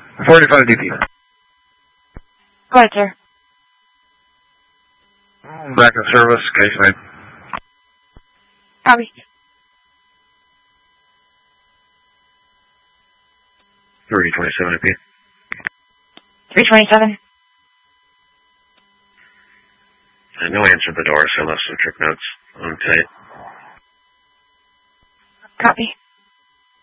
45 DP. Go ahead, sir. Back in service, case made. Copy. 327 DP. 327. No answer at the door, so I left some trick notes on tape. Copy.